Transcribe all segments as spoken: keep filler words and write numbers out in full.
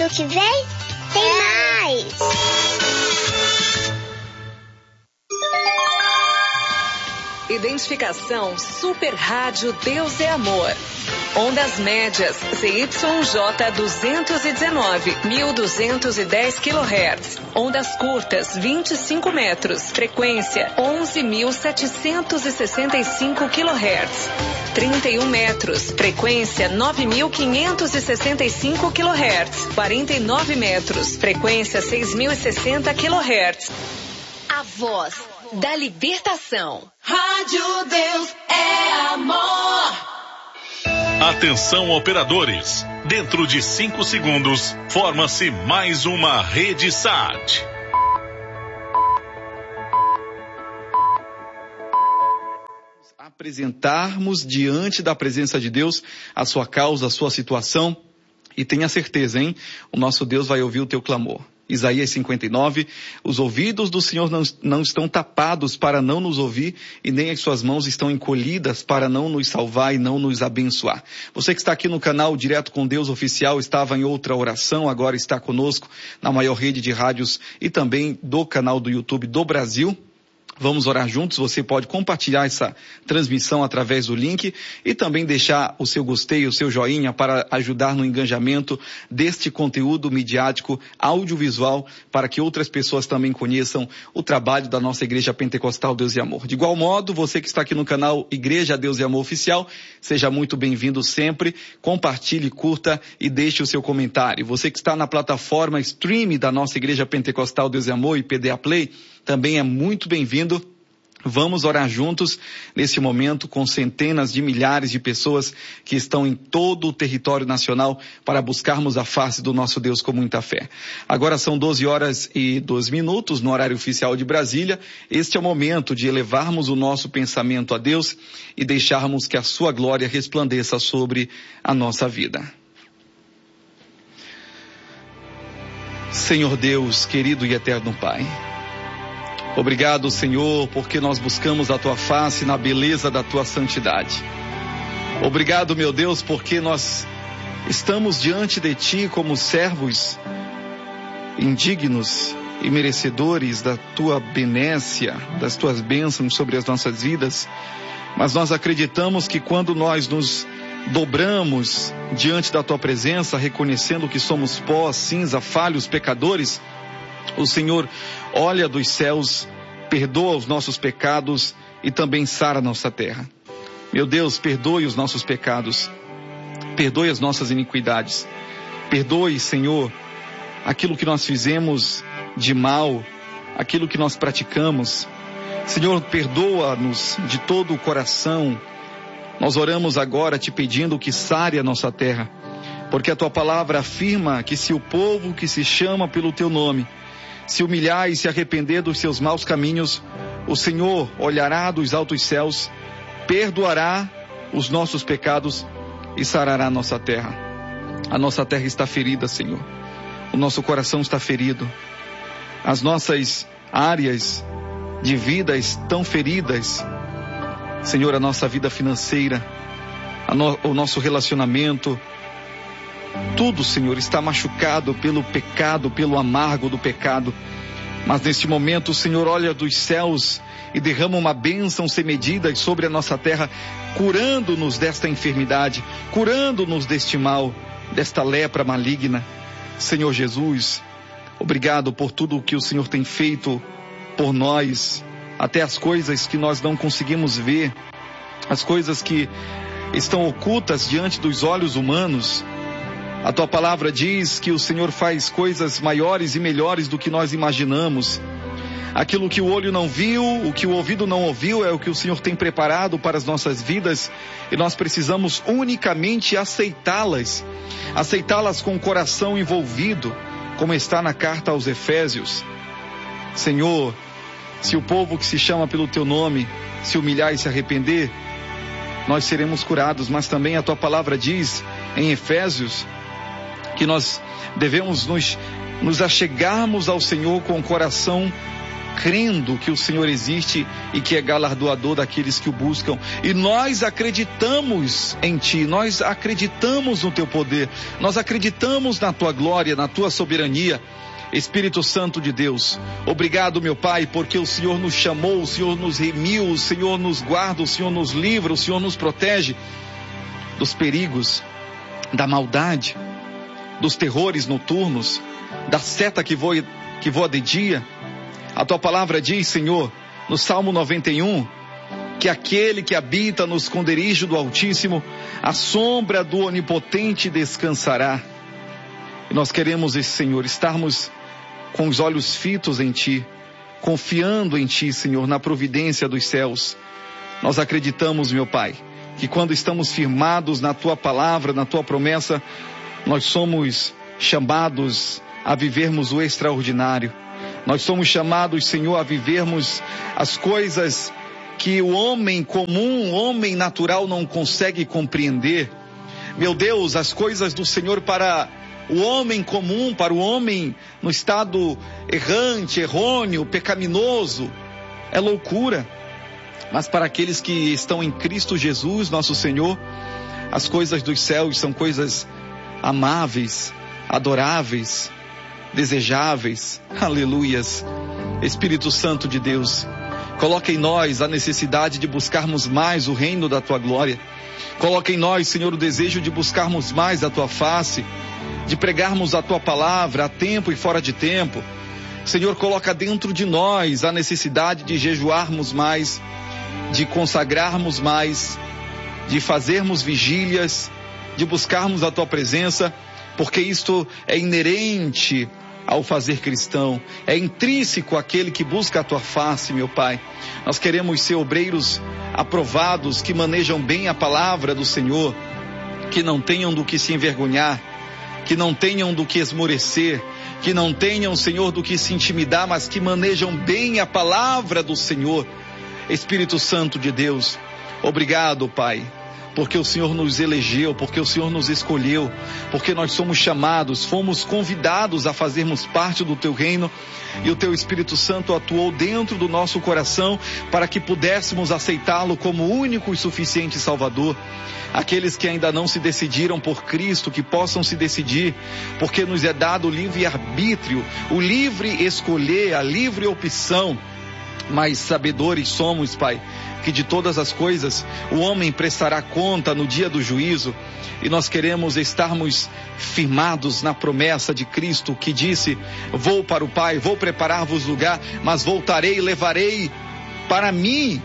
sábado que vem tem é. mais. Identificação Super Rádio Deus é Amor. Ondas médias C Y J duzentos e dezenove, mil duzentos e dez quilohertz. Ondas curtas vinte e cinco metros. Frequência onze mil setecentos e sessenta e cinco quilohertz. trinta e um metros. Frequência nove mil quinhentos e sessenta e cinco quilohertz. quarenta e nove metros. Frequência seis mil e sessenta quilohertz. A voz da libertação. Rádio Deus é Amor. Atenção, operadores. Dentro de cinco segundos, forma-se mais uma rede S A T. Apresentarmos diante da presença de Deus a sua causa, a sua situação. E tenha certeza, hein? O nosso Deus vai ouvir o teu clamor. Isaías cinquenta e nove, os ouvidos do Senhor não, não estão tapados para não nos ouvir e nem as suas mãos estão encolhidas para não nos salvar e não nos abençoar. Você que está aqui no canal Direto com Deus Oficial, estava em outra oração, agora está conosco na maior rede de rádios e também do canal do YouTube do Brasil. Vamos orar juntos. Você pode compartilhar essa transmissão através do link e também deixar o seu gostei, o seu joinha para ajudar no engajamento deste conteúdo midiático audiovisual para que outras pessoas também conheçam o trabalho da nossa Igreja Pentecostal Deus e Amor. De igual modo, você que está aqui no canal Igreja Deus e Amor Oficial, seja muito bem-vindo sempre. Compartilhe, curta e deixe o seu comentário. Você que está na plataforma stream da nossa Igreja Pentecostal Deus e Amor e P D A Play, também é muito bem-vindo. Vamos orar juntos nesse momento com centenas de milhares de pessoas que estão em todo o território nacional para buscarmos a face do nosso Deus com muita fé. Agora são doze horas e dois minutos no horário oficial de Brasília. Este é o momento de elevarmos o nosso pensamento a Deus e deixarmos que a sua glória resplandeça sobre a nossa vida. Senhor Deus, querido e eterno Pai, obrigado, Senhor, porque nós buscamos a Tua face na beleza da Tua santidade. Obrigado, meu Deus, porque nós estamos diante de Ti como servos indignos e merecedores da Tua benécia, das Tuas bênçãos sobre as nossas vidas. Mas nós acreditamos que quando nós nos dobramos diante da Tua presença, reconhecendo que somos pó, cinza, falhos, pecadores, o Senhor olha dos céus, perdoa os nossos pecados e também sara a nossa terra. Meu Deus, perdoe os nossos pecados, perdoe as nossas iniquidades, perdoe, Senhor, aquilo que nós fizemos de mal, aquilo que nós praticamos. Senhor, perdoa-nos de todo o coração. Nós oramos agora te pedindo que sare a nossa terra, porque a Tua palavra afirma que se o povo que se chama pelo Teu nome se humilhar e se arrepender dos seus maus caminhos, o Senhor olhará dos altos céus, perdoará os nossos pecados e sarará a nossa terra. A nossa terra está ferida, Senhor. O nosso coração está ferido. As nossas áreas de vida estão feridas. Senhor, a nossa vida financeira, a no, o nosso relacionamento, tudo, Senhor, está machucado pelo pecado, pelo amargo do pecado. Mas neste momento o Senhor olha dos céus e derrama uma bênção sem medidas sobre a nossa terra, curando-nos desta enfermidade, curando-nos deste mal, desta lepra maligna. Senhor Jesus, obrigado por tudo o que o Senhor tem feito por nós, até as coisas que nós não conseguimos ver, as coisas que estão ocultas diante dos olhos humanos. A Tua palavra diz que o Senhor faz coisas maiores e melhores do que nós imaginamos. Aquilo que o olho não viu, o que o ouvido não ouviu, é o que o Senhor tem preparado para as nossas vidas, e nós precisamos unicamente aceitá-las, aceitá-las com o coração envolvido, como está na carta aos Efésios. Senhor, se o povo que se chama pelo Teu nome se humilhar e se arrepender, nós seremos curados. Mas também a Tua palavra diz em Efésios que nós devemos nos, nos achegarmos ao Senhor com o coração crendo que o Senhor existe e que é galardoador daqueles que o buscam. E nós acreditamos em Ti, nós acreditamos no Teu poder, nós acreditamos na Tua glória, na Tua soberania. Espírito Santo de Deus, obrigado, meu Pai, porque o Senhor nos chamou, o Senhor nos remiu, o Senhor nos guarda, o Senhor nos livra, o Senhor nos protege dos perigos, da maldade, dos terrores noturnos, da seta que voa, que voa de dia. A Tua palavra diz, Senhor, no Salmo noventa e um, que aquele que habita no esconderijo do Altíssimo, a sombra do Onipotente descansará. E nós queremos, esse Senhor, estarmos com os olhos fitos em Ti, confiando em Ti, Senhor, na providência dos céus. Nós acreditamos, meu Pai, que quando estamos firmados na Tua palavra, na Tua promessa, nós somos chamados a vivermos o extraordinário. Nós somos chamados, Senhor, a vivermos as coisas que o homem comum, o homem natural não consegue compreender. Meu Deus, as coisas do Senhor para o homem comum, para o homem no estado errante, errôneo, pecaminoso, é loucura. Mas para aqueles que estão em Cristo Jesus, nosso Senhor, as coisas dos céus são coisas amáveis, adoráveis, desejáveis. Aleluias. Espírito Santo de Deus, coloca em nós a necessidade de buscarmos mais o reino da Tua glória. Coloca em nós, Senhor, o desejo de buscarmos mais a Tua face, de pregarmos a Tua palavra a tempo e fora de tempo. Senhor, coloca dentro de nós a necessidade de jejuarmos mais, de consagrarmos mais, de fazermos vigílias, de buscarmos a Tua presença, porque isto é inerente ao fazer cristão, é intrínseco àquele que busca a Tua face, meu Pai. Nós queremos ser obreiros aprovados, que manejam bem a palavra do Senhor, que não tenham do que se envergonhar, que não tenham do que esmorecer, que não tenham, Senhor, do que se intimidar, mas que manejam bem a palavra do Senhor. Espírito Santo de Deus, obrigado, Pai, porque o Senhor nos elegeu, porque o Senhor nos escolheu, porque nós somos chamados, fomos convidados a fazermos parte do Teu reino, e o Teu Espírito Santo atuou dentro do nosso coração para que pudéssemos aceitá-lo como único e suficiente Salvador. Aqueles que ainda não se decidiram por Cristo, que possam se decidir, porque nos é dado o livre arbítrio, o livre escolher, a livre opção. Mas sabedores somos, Pai, que de todas as coisas o homem prestará conta no dia do juízo, e nós queremos estarmos firmados na promessa de Cristo, que disse: vou para o Pai, vou preparar-vos lugar, mas voltarei e levarei para mim,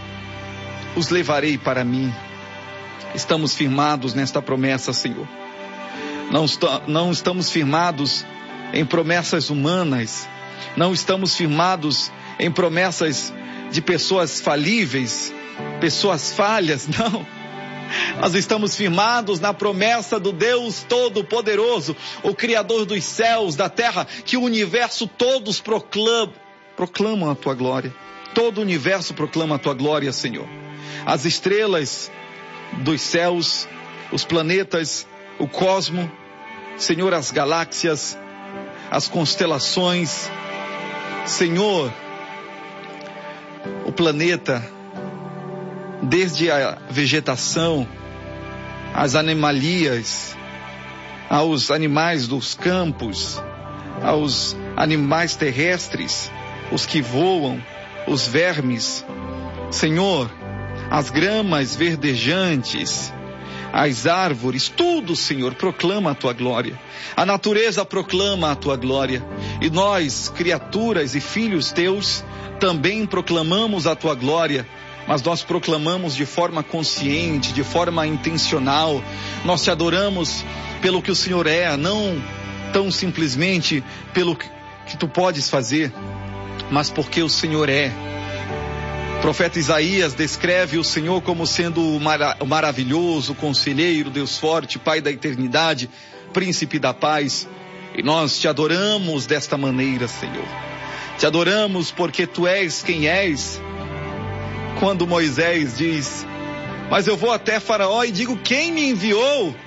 os levarei para mim. Estamos firmados nesta promessa, Senhor. Não, não estamos firmados em promessas humanas, não estamos firmados em promessas de pessoas falíveis, pessoas falhas, não. Nós estamos firmados na promessa do Deus Todo-Poderoso, o Criador dos céus, da terra, que o universo todos proclamam, proclamam a Tua glória. Todo o universo proclama a Tua glória, Senhor. As estrelas dos céus, os planetas, o cosmo, Senhor, as galáxias, as constelações, Senhor, o planeta, desde a vegetação, as animalias, aos animais dos campos, aos animais terrestres, os que voam, os vermes, Senhor, as gramas verdejantes, as árvores, tudo, Senhor, proclama a Tua glória. A natureza proclama a Tua glória. E nós, criaturas e filhos Teus, também proclamamos a Tua glória, mas nós proclamamos de forma consciente, de forma intencional. Nós Te adoramos pelo que o Senhor é, não tão simplesmente pelo que Tu podes fazer, mas porque o Senhor é. O profeta Isaías descreve o Senhor como sendo o mara- maravilhoso, conselheiro, Deus forte, Pai da eternidade, príncipe da paz. E nós Te adoramos desta maneira, Senhor. Te adoramos porque Tu és quem és. Quando Moisés diz: mas eu vou até Faraó e digo: quem me enviou?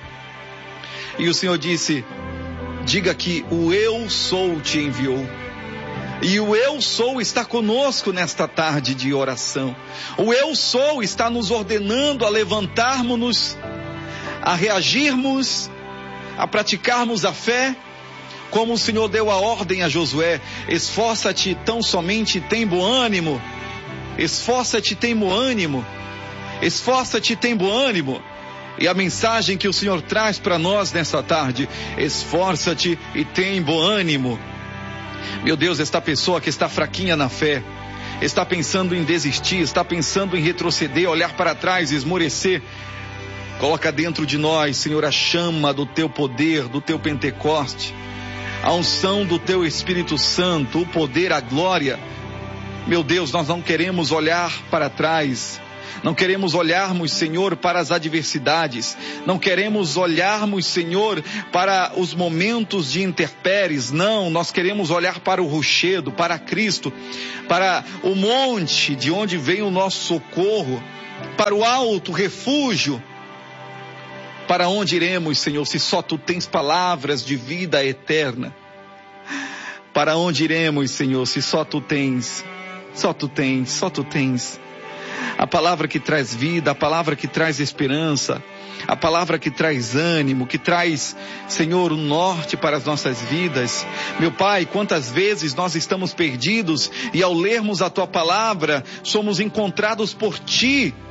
E o Senhor disse: diga que o Eu Sou te enviou. E o Eu Sou está conosco nesta tarde de oração. O Eu Sou está nos ordenando a levantarmos-nos, a reagirmos, a praticarmos a fé, como o Senhor deu a ordem a Josué: esforça-te tão somente e tem bom ânimo. Esforça-te e tem bom ânimo. Esforça-te e tem bom ânimo. E a mensagem que o Senhor traz para nós nessa tarde: esforça-te e tem bom ânimo. Meu Deus, esta pessoa que está fraquinha na fé, está pensando em desistir, está pensando em retroceder, olhar para trás, esmorecer, coloca dentro de nós, Senhor, a chama do teu poder, do teu Pentecoste, a unção do teu Espírito Santo, o poder, a glória. Meu Deus, nós não queremos olhar para trás, não queremos olharmos, Senhor, para as adversidades, não queremos olharmos, Senhor, para os momentos de intempéries, não, nós queremos olhar para o rochedo, para Cristo, para o monte de onde vem o nosso socorro, para o alto refúgio. Para onde iremos, Senhor, se só Tu tens palavras de vida eterna? Para onde iremos, Senhor, se só Tu tens, só Tu tens, só Tu tens a palavra que traz vida, a palavra que traz esperança, a palavra que traz ânimo, que traz, Senhor, o norte para as nossas vidas. Meu Pai, quantas vezes nós estamos perdidos e ao lermos a Tua palavra, somos encontrados por Ti